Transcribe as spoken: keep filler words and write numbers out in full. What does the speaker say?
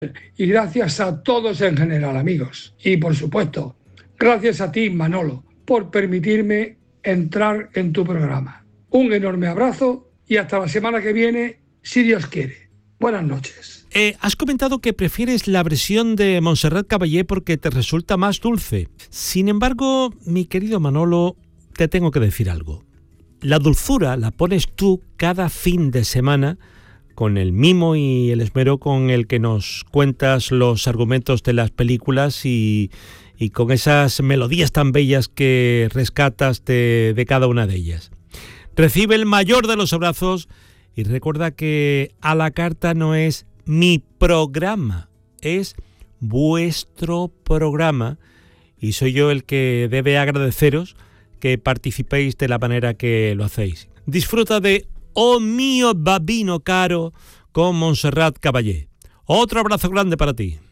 Y gracias a todos en general, amigos. Y por supuesto, gracias a ti, Manolo, por permitirme entrar en tu programa. Un enorme abrazo y hasta la semana que viene, si Dios quiere. Buenas noches. Eh, has comentado que prefieres la versión de Montserrat Caballé porque te resulta más dulce. Sin embargo, mi querido Manolo, te tengo que decir algo. La dulzura la pones tú cada fin de semana con el mimo y el esmero con el que nos cuentas los argumentos de las películas y, y con esas melodías tan bellas que rescatas de, de cada una de ellas. Recibe el mayor de los abrazos y recuerda que A la Carta no es mi programa, es vuestro programa y soy yo el que debe agradeceros que participéis de la manera que lo hacéis. Disfruta de Oh mio babino caro con Montserrat Caballé. Otro abrazo grande para ti.